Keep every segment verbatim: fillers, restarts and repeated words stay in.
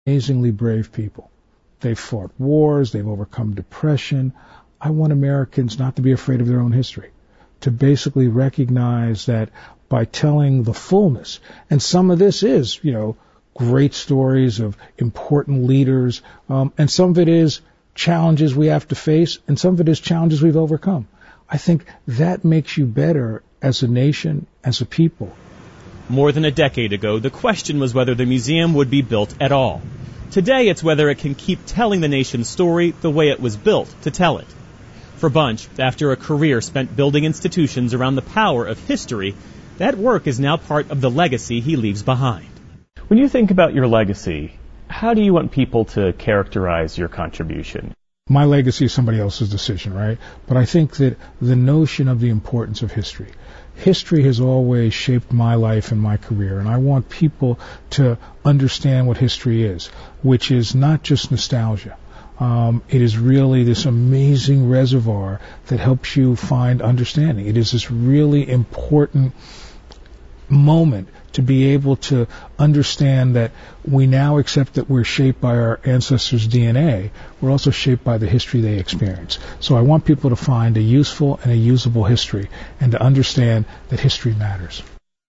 Amazingly brave people. They've fought wars, they've overcome depression. I want Americans not to be afraid of their own history, to basically recognize that by telling the fullness, and some of this is, you know, great stories of important leaders, um, and some of it is challenges we have to face, and some of it is challenges we've overcome. I think that makes you better as a nation, as a people. More than a decade ago, the question was whether the museum would be built at all. Today, it's whether it can keep telling the nation's story the way it was built to tell it. For Bunch, after a career spent building institutions around the power of history, that work is now part of the legacy he leaves behind. When you think about your legacy, how do you want people to characterize your contribution? My legacy is somebody else's decision, right? But I think that the notion of the importance of history, history has always shaped my life and my career, and I want people to understand what history is, which is not just nostalgia. Um, it is really this amazing reservoir that helps you find understanding. It is this really important moment to be able to understand that we now accept that we're shaped by our ancestors' D N A. We're also shaped by the history they experience. So I want people to find a useful and a usable history and to understand that history matters.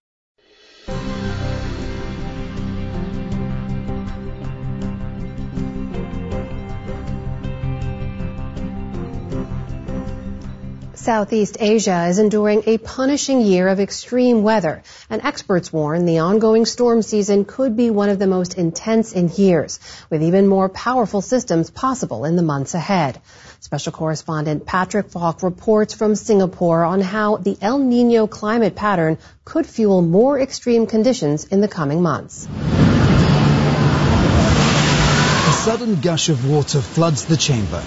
Southeast Asia is enduring a punishing year of extreme weather, and experts warn the ongoing storm season could be one of the most intense in years, with even more powerful systems possible in the months ahead. Special correspondent Patrick Falk reports from Singapore on how the El Niño climate pattern could fuel more extreme conditions in the coming months. A sudden gush of water floods the chamber.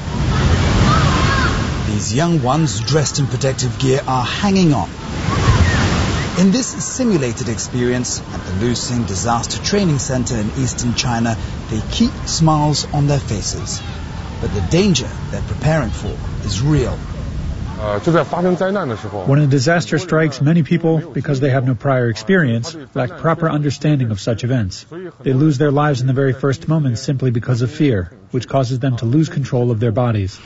These young ones, dressed in protective gear, are hanging on. In this simulated experience at the Lusing Disaster Training Center in eastern China, they keep smiles on their faces. But the danger they're preparing for is real. When a disaster strikes, many people, because they have no prior experience, lack proper understanding of such events. They lose their lives in the very first moments simply because of fear, which causes them to lose control of their bodies.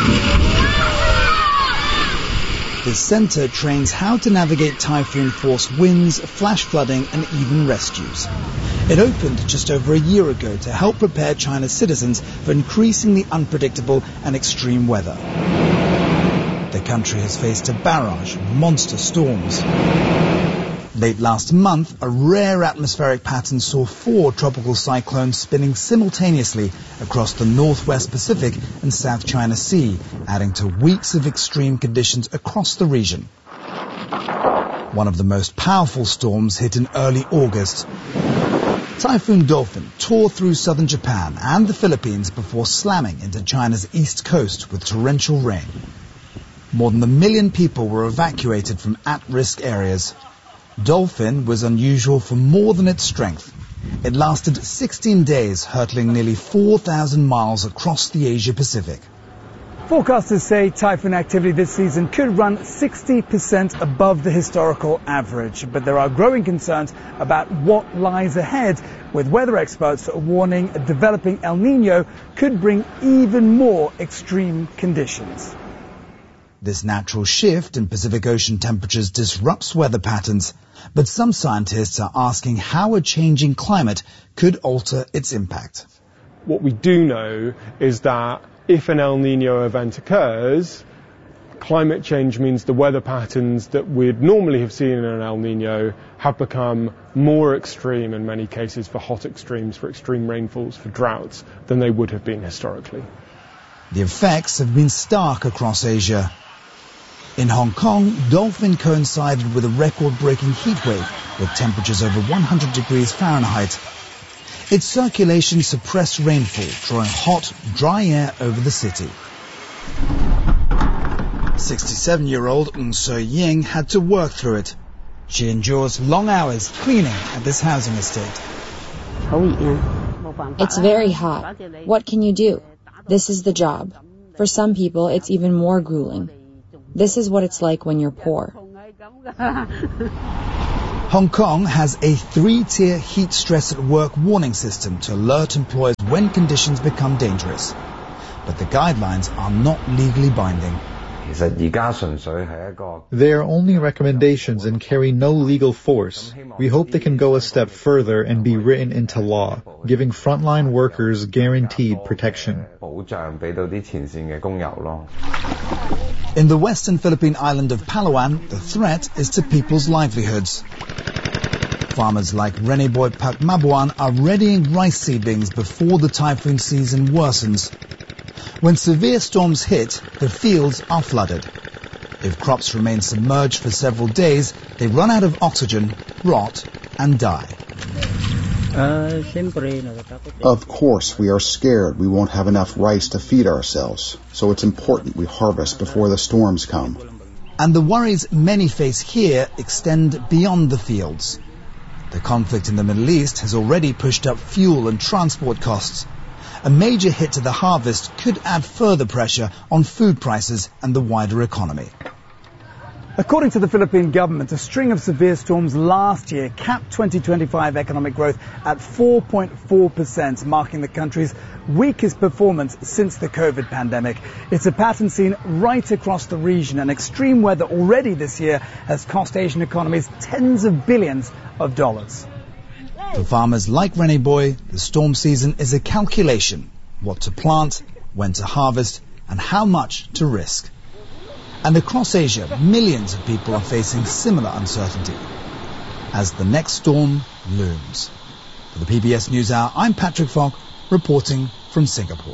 This center trains how to navigate typhoon-force winds, flash flooding, and even rescues. It opened just over a year ago to help prepare China's citizens for increasingly unpredictable and extreme weather. The country has faced a barrage of monster storms. Late last month, a rare atmospheric pattern saw four tropical cyclones spinning simultaneously across the northwest Pacific and South China Sea, adding to weeks of extreme conditions across the region. One of the most powerful storms hit in early August. Typhoon Dolphin tore through southern Japan and the Philippines before slamming into China's east coast with torrential rain. More than a million people were evacuated from at-risk areas. Dolphin was unusual for more than its strength. It lasted sixteen days, hurtling nearly four thousand miles across the Asia-Pacific. Forecasters say typhoon activity this season could run sixty percent above the historical average. But there are growing concerns about what lies ahead, with weather experts warning a developing El Niño could bring even more extreme conditions. This natural shift in Pacific Ocean temperatures disrupts weather patterns, but some scientists are asking how a changing climate could alter its impact. What we do know is that if an El Niño event occurs, climate change means the weather patterns that we'd normally have seen in an El Niño have become more extreme in many cases for hot extremes, for extreme rainfalls, for droughts, than they would have been historically. The effects have been stark across Asia. In Hong Kong, Dolphin coincided with a record-breaking heat wave with temperatures over one hundred degrees Fahrenheit. Its circulation suppressed rainfall, drawing hot, dry air over the city. sixty-seven-year-old Ng So Ying had to work through it. She endures long hours cleaning at this housing estate. It's very hot. What can you do? This is the job. For some people, it's even more grueling. This is what it's like when you're poor. Hong Kong has a three-tier heat stress at work warning system to alert employers when conditions become dangerous. But the guidelines are not legally binding. They are only recommendations and carry no legal force. We hope they can go a step further and be written into law, giving frontline workers guaranteed protection. In the western Philippine island of Palawan, the threat is to people's livelihoods. Farmers like Rene Boy Pakmabuan are readying rice seedlings before the typhoon season worsens. When severe storms hit, the fields are flooded. If crops remain submerged for several days, they run out of oxygen, rot, and die. Of course, we are scared we won't have enough rice to feed ourselves, so it's important we harvest before the storms come. And the worries many face here extend beyond the fields. The conflict in the Middle East has already pushed up fuel and transport costs. A major hit to the harvest could add further pressure on food prices and the wider economy. According to the Philippine government, a string of severe storms last year capped twenty twenty-five economic growth at four point four percent, marking the country's weakest performance since the COVID pandemic. It's a pattern seen right across the region, and extreme weather already this year has cost Asian economies tens of billions of dollars. For farmers like Rene Boy, the storm season is a calculation: what to plant, when to harvest, and how much to risk. And across Asia, millions of people are facing similar uncertainty as the next storm looms. For the P B S NewsHour, I'm Patrick Falk, reporting from Singapore.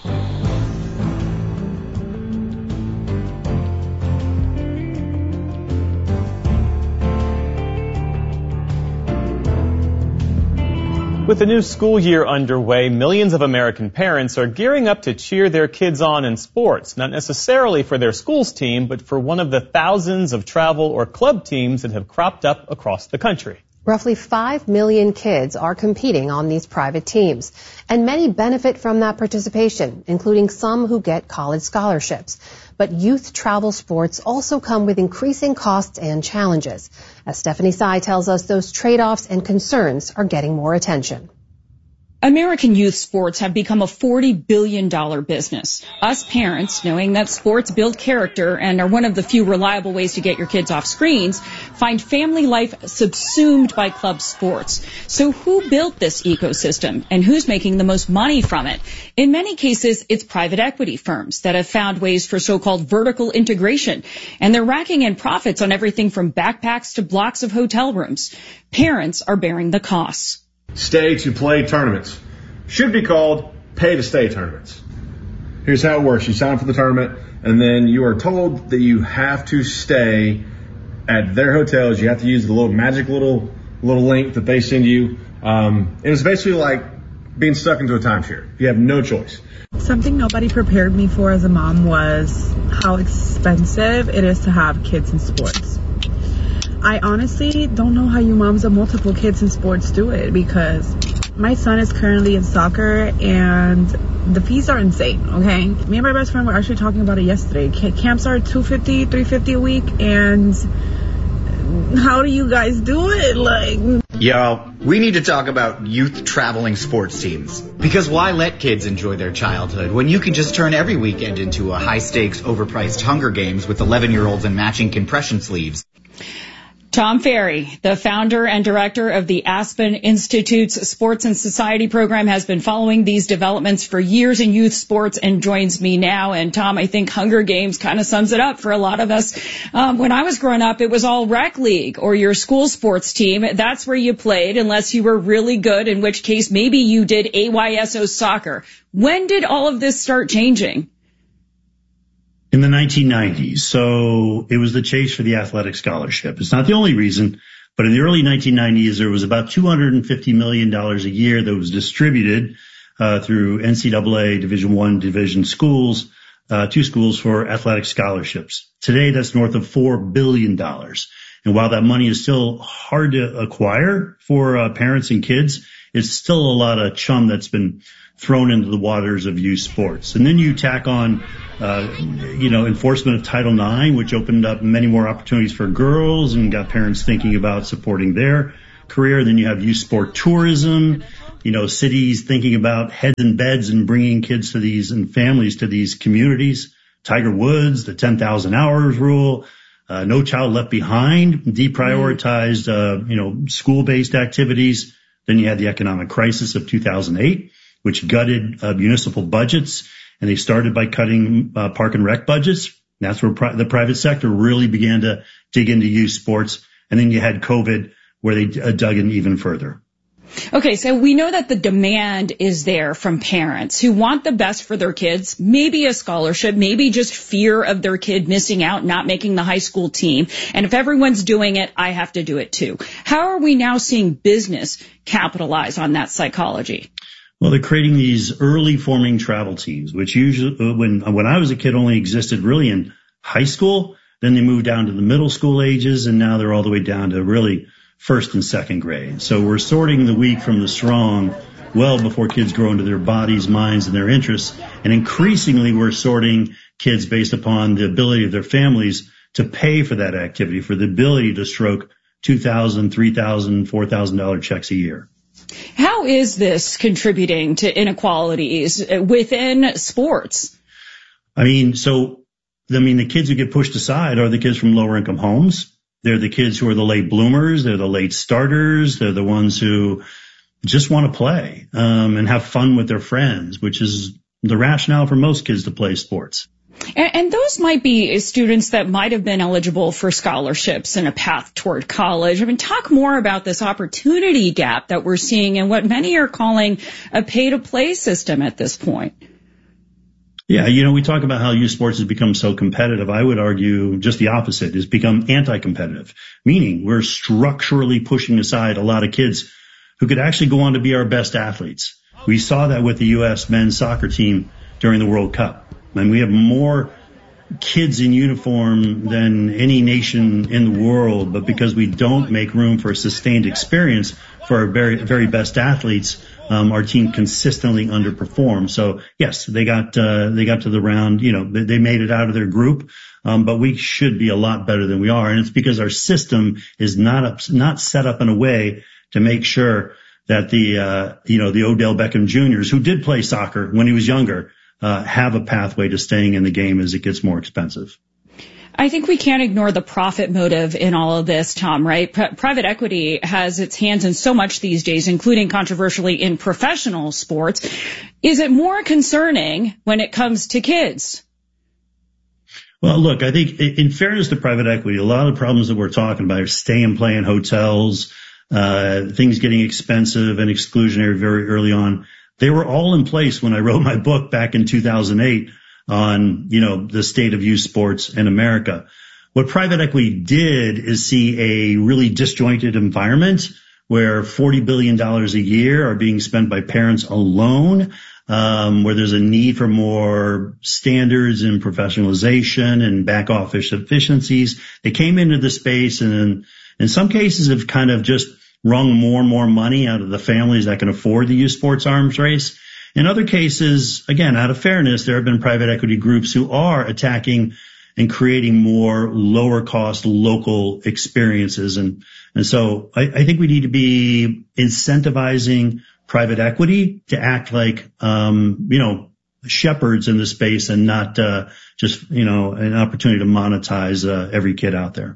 With the new school year underway, millions of American parents are gearing up to cheer their kids on in sports, not necessarily for their school's team, but for one of the thousands of travel or club teams that have cropped up across the country. Roughly five million kids are competing on these private teams, and many benefit from that participation, including some who get college scholarships. But youth travel sports also come with increasing costs and challenges. As Stephanie Tsai tells us, those trade-offs and concerns are getting more attention. American youth sports have become a forty billion dollars business. Us parents, knowing that sports build character and are one of the few reliable ways to get your kids off screens, find family life subsumed by club sports. So who built this ecosystem and who's making the most money from it? In many cases, it's private equity firms that have found ways for so-called vertical integration, and they're racking in profits on everything from backpacks to blocks of hotel rooms. Parents are bearing the costs. Stay to play tournaments should be called pay to stay tournaments. Here's how it works. You sign up for the tournament, and then you are told that you have to stay at their hotels. You have to use the little magic little little link that they send you. Um, and it's basically like being stuck into a timeshare. You have no choice. Something nobody prepared me for as a mom was how expensive it is to have kids in sports. I honestly don't know how you moms of multiple kids in sports do it, because my son is currently in soccer and the fees are insane, okay? Me and my best friend were actually talking about it yesterday. Camps are two hundred fifty dollars, three hundred fifty dollars a week, and how do you guys do it? Like, Yo, we need to talk about youth traveling sports teams. Because why let kids enjoy their childhood when you can just turn every weekend into a high-stakes, overpriced Hunger Games with eleven-year-olds and matching compression sleeves? Tom Ferry, the founder and director of the Aspen Institute's Sports and Society program, has been following these developments for years in youth sports and joins me now. And Tom, I think Hunger Games kind of sums it up for a lot of us. Um, when I was growing up, it was all rec league or your school sports team. That's where you played, unless you were really good, in which case maybe you did A Y S O soccer. When did all of this start changing? In the nineteen nineties. So it was the chase for the athletic scholarship. It's not the only reason, but in the early nineteen nineties, there was about two hundred fifty million dollars a year that was distributed uh, through N C double A Division One division schools, uh, two schools for athletic scholarships. Today, that's north of four billion dollars. And while that money is still hard to acquire for uh, parents and kids, it's still a lot of chum that's been thrown into the waters of youth sports. And then you tack on, uh, you know, enforcement of Title nine, which opened up many more opportunities for girls and got parents thinking about supporting their career. Then you have youth sport tourism, you know, cities thinking about heads and beds and bringing kids to these and families to these communities. Tiger Woods, the ten thousand hours rule, uh, No Child Left Behind, deprioritized, uh, you know, school-based activities. Then you had the economic crisis of two thousand eight, which gutted uh, municipal budgets, and they started by cutting uh, park and rec budgets. And that's where pri- the private sector really began to dig into youth sports. And then you had COVID, where they uh, dug in even further. Okay, so we know that the demand is there from parents who want the best for their kids, maybe a scholarship, maybe just fear of their kid missing out, not making the high school team. And if everyone's doing it, I have to do it too. How are we now seeing business capitalize on that psychology? Well, they're creating these early forming travel teams, which usually, when when I was a kid, only existed really in high school. Then they moved down to the middle school ages, and now they're all the way down to really first and second grade. So we're sorting the weak from the strong well before kids grow into their bodies, minds, and their interests. And increasingly, we're sorting kids based upon the ability of their families to pay for that activity, for the ability to stroke two thousand dollars, three thousand dollars, four thousand dollars checks a year. How is this contributing to inequalities within sports? I mean, so, I mean, the kids who get pushed aside are the kids from lower income homes. They're the kids who are the late bloomers. They're the late starters. They're the ones who just want to play um, and have fun with their friends, which is the rationale for most kids to play sports. And, and those might be students that might have been eligible for scholarships and a path toward college. I mean, talk more about this opportunity gap that we're seeing and what many are calling a pay-to-play system at this point. Yeah, you know, we talk about how youth sports has become so competitive. I would argue just the opposite. It's become anti-competitive, meaning we're structurally pushing aside a lot of kids who could actually go on to be our best athletes. We saw that with the U S men's soccer team during the World Cup. And we have more kids in uniform than any nation in the world, but because we don't make room for a sustained experience for our very, very best athletes, um, our team consistently underperforms. So yes, they got, uh, they got to the round, you know, they, they made it out of their group. Um, but we should be a lot better than we are. And it's because our system is not up, not set up in a way to make sure that the, uh, you know, the Odell Beckham Juniors who did play soccer when he was younger, Uh, have a pathway to staying in the game as it gets more expensive. I think we can't ignore the profit motive in all of this, Tom, right? Pri- private equity has its hands in so much these days, including controversially in professional sports. Is it more concerning when it comes to kids? Well, look, I think in fairness to private equity, a lot of the problems that we're talking about are stay and play in hotels, uh, things getting expensive and exclusionary very early on. They were all in place when I wrote my book back in two thousand eight on, you know, the state of youth sports in America. What private equity did is see a really disjointed environment where forty billion dollars a year are being spent by parents alone, um, where there's a need for more standards and professionalization and back office efficiencies. They came into the space and in, in some cases have kind of just wrung more and more money out of the families that can afford the youth sports arms race. In other cases, again, out of fairness, there have been private equity groups who are attacking and creating more lower cost local experiences. And, and so I, I think we need to be incentivizing private equity to act like, um, you know, shepherds in the space and not, uh, just, you know, an opportunity to monetize, uh, every kid out there.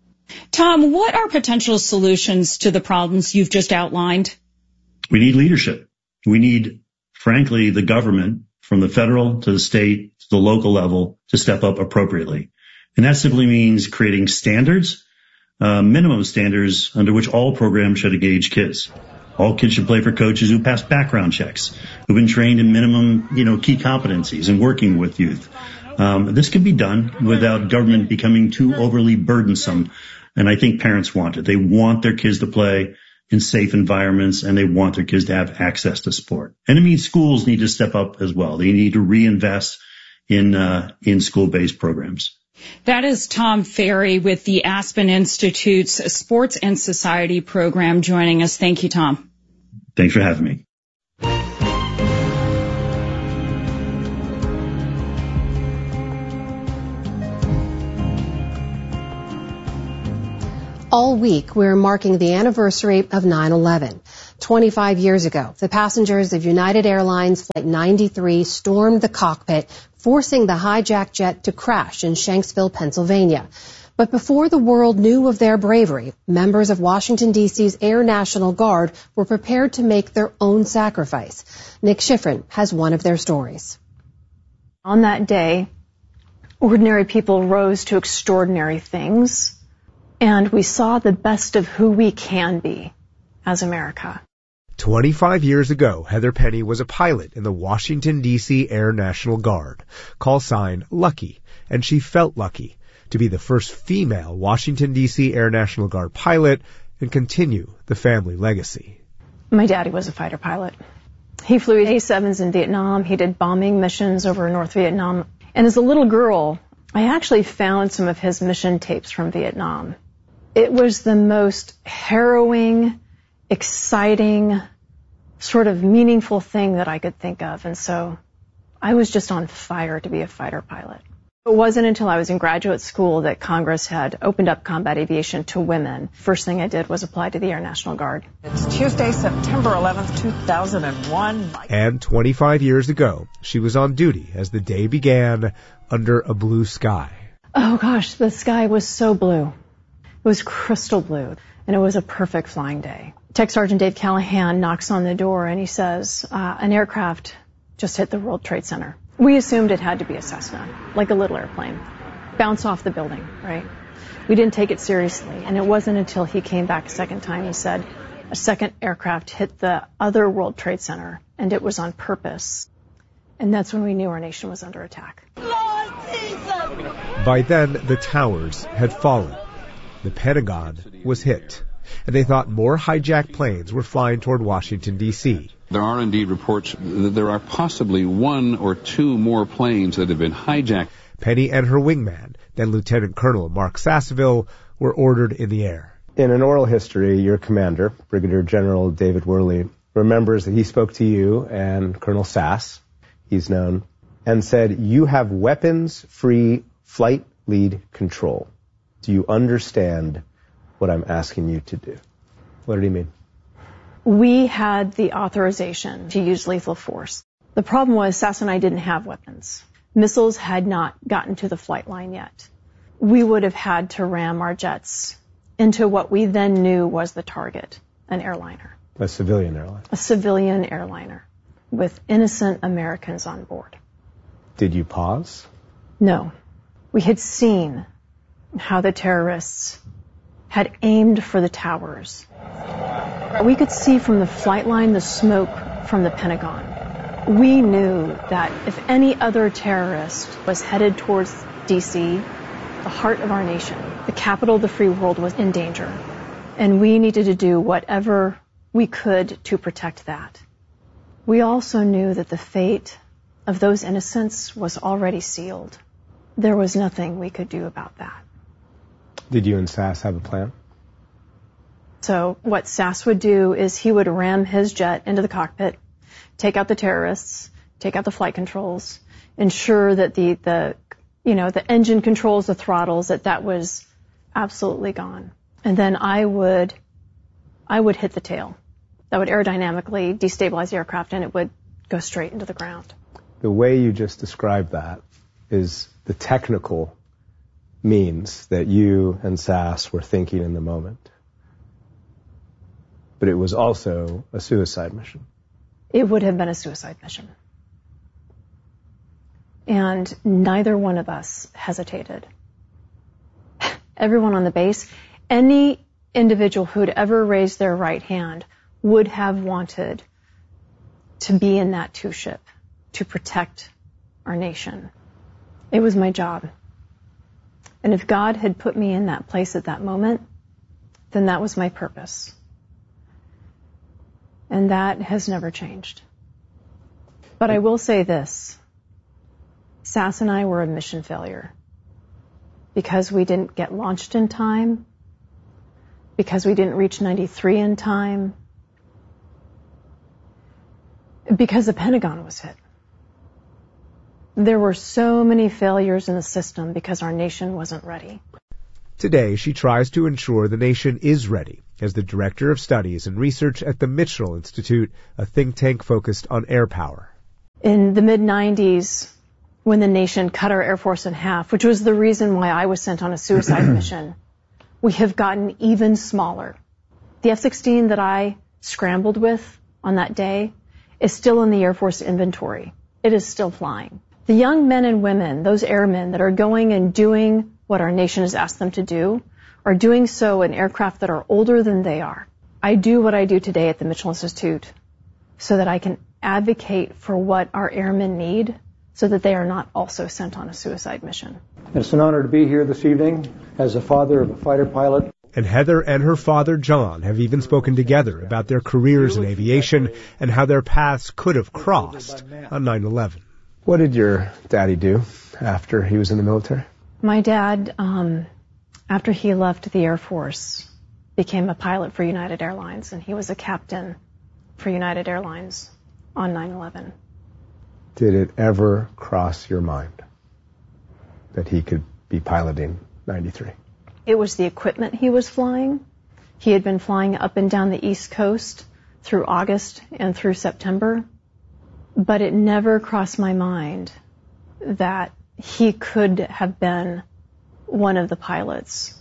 Tom, what are potential solutions to the problems you've just outlined? We need leadership. We need, frankly, the government from the federal to the state to the local level to step up appropriately. And that simply means creating standards, uh, minimum standards under which all programs should engage kids. All kids should play for coaches who pass background checks, who've been trained in minimum, you know, key competencies in working with youth. Um, this can be done without government becoming too overly burdensome. And I think parents want it. They want their kids to play in safe environments, and they want their kids to have access to sport. And it means schools need to step up as well. They need to reinvest in uh, in school-based programs. That is Tom Ferry with the Aspen Institute's Sports and Society program joining us. Thank you, Tom. Thanks for having me. All week, we're marking the anniversary of nine eleven. twenty-five years ago, the passengers of United Airlines Flight ninety-three stormed the cockpit, forcing the hijacked jet to crash in Shanksville, Pennsylvania. But before the world knew of their bravery, members of Washington, D C's Air National Guard were prepared to make their own sacrifice. Nick Schifrin has one of their stories. On that day, ordinary people rose to extraordinary things. And we saw the best of who we can be as America. twenty-five years ago, Heather Penny was a pilot in the Washington, D C Air National Guard, call sign Lucky, and she felt lucky to be the first female Washington, D C Air National Guard pilot and continue the family legacy. My daddy was a fighter pilot. He flew A sevens in Vietnam. He did bombing missions over North Vietnam. And as a little girl, I actually found some of his mission tapes from Vietnam. It was the most harrowing, exciting, sort of meaningful thing that I could think of. And so I was just on fire to be a fighter pilot. It wasn't until I was in graduate school that Congress had opened up combat aviation to women. First thing I did was apply to the Air National Guard. It's Tuesday, September eleventh, two thousand one. And twenty-five years ago, she was on duty as the day began under a blue sky. Oh gosh, the sky was so blue. It was crystal blue, and it was a perfect flying day. Tech Sergeant Dave Callahan knocks on the door, and he says, uh, an aircraft just hit the World Trade Center. We assumed it had to be a Cessna, like a little airplane. Bounce off the building, right? We didn't take it seriously, and it wasn't until he came back a second time he said, a second aircraft hit the other World Trade Center, and it was on purpose. And that's when we knew our nation was under attack. By then, the towers had fallen. The Pentagon was hit, and they thought more hijacked planes were flying toward Washington, D C There are indeed reports that there are possibly one or two more planes that have been hijacked. Penny and her wingman, then Lieutenant Colonel Mark Sasseville, were ordered in the air. In an oral history, your commander, Brigadier General David Worley, remembers that he spoke to you and Colonel Sass, he's known, and said, you have weapons-free flight lead control. Do you understand what I'm asking you to do? What did he mean? We had the authorization to use lethal force. The problem was Sass and I didn't have weapons. Missiles had not gotten to the flight line yet. We would have had to ram our jets into what we then knew was the target, an airliner. A civilian airliner. A civilian airliner with innocent Americans on board. Did you pause? No. We had seen how the terrorists had aimed for the towers. We could see from the flight line the smoke from the Pentagon. We knew that if any other terrorist was headed towards D C, the heart of our nation, the capital of the free world, was in danger. And we needed to do whatever we could to protect that. We also knew that the fate of those innocents was already sealed. There was nothing we could do about that. Did you and Sass have a plan? So what Sass would do is he would ram his jet into the cockpit, take out the terrorists, take out the flight controls, ensure that the, the you know, the engine controls, the throttles, that that was absolutely gone. And then I would, I would hit the tail. That would aerodynamically destabilize the aircraft, and it would go straight into the ground. The way you just described that is the technical means that you and Sass were thinking in the moment. But it was also a suicide mission. It would have been a suicide mission. And neither one of us hesitated. Everyone on the base, any individual who'd ever raised their right hand would have wanted to be in that two-ship, to protect our nation. It was my job. And if God had put me in that place at that moment, then that was my purpose. And that has never changed. But I will say this. Sass and I were a mission failure. Because we didn't get launched in time. Because we didn't reach ninety-three in time. Because the Pentagon was hit. There were so many failures in the system because our nation wasn't ready. Today, she tries to ensure the nation is ready as the Director of Studies and Research at the Mitchell Institute, a think tank focused on air power. In the mid nineties, when the nation cut our Air Force in half, which was the reason why I was sent on a suicide mission, we have gotten even smaller. The F sixteen that I scrambled with on that day is still in the Air Force inventory. It is still flying. The young men and women, those airmen that are going and doing what our nation has asked them to do, are doing so in aircraft that are older than they are. I do what I do today at the Mitchell Institute so that I can advocate for what our airmen need so that they are not also sent on a suicide mission. It's an honor to be here this evening as a father of a fighter pilot. And Heather and her father, John, have even spoken together about their careers in aviation and how their paths could have crossed on nine eleven. What did your daddy do after he was in the military? My dad, um, after he left the Air Force, became a pilot for United Airlines, and he was a captain for United Airlines on nine eleven. Did it ever cross your mind that he could be piloting ninety-three? It was the equipment he was flying. He had been flying up and down the East Coast through August and through September, but it never crossed my mind that he could have been one of the pilots.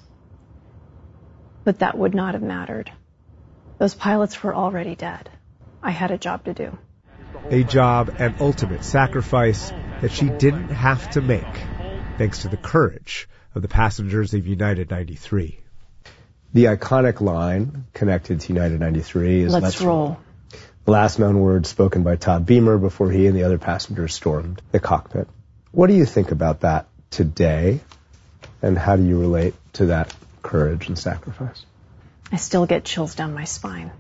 But that would not have mattered. Those pilots were already dead. I had a job to do. A job and ultimate sacrifice that she didn't have to make, thanks to the courage of the passengers of United ninety-three. The iconic line connected to United ninety-three is Let's, Let's roll. roll. The last known words spoken by Todd Beamer before he and the other passengers stormed the cockpit. What do you think about that today, and how do you relate to that courage and sacrifice? I still get chills down my spine.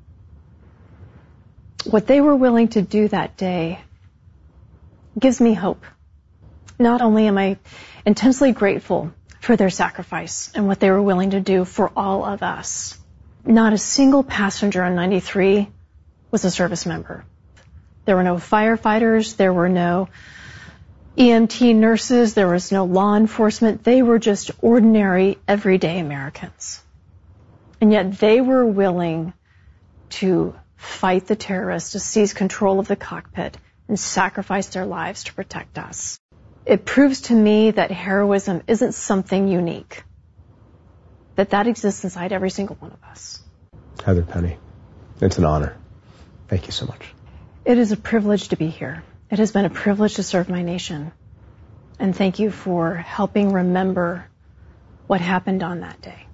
What they were willing to do that day gives me hope. Not only am I intensely grateful for their sacrifice and what they were willing to do for all of us, not a single passenger on ninety-three was a service member. There were no firefighters, there were no E M T nurses, there was no law enforcement. They were just ordinary, everyday Americans. And yet they were willing to fight the terrorists, to seize control of the cockpit, and sacrifice their lives to protect us. It proves to me that heroism isn't something unique, that that exists inside every single one of us. Heather Penny, it's an honor. Thank you so much. It is a privilege to be here. It has been a privilege to serve my nation. And thank you for helping remember what happened on that day.